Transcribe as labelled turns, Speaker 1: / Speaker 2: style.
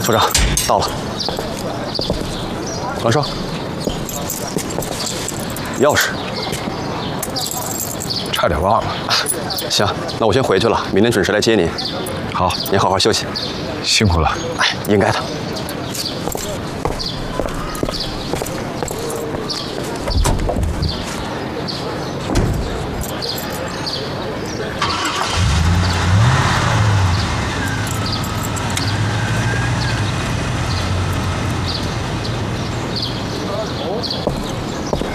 Speaker 1: 所长，到了。王少，钥匙。
Speaker 2: 差点忘了。
Speaker 1: 行，那我先回去了，明天准时来接您。
Speaker 2: 好，
Speaker 1: 您好好休息。
Speaker 2: 辛苦了。
Speaker 1: 哎，应该的。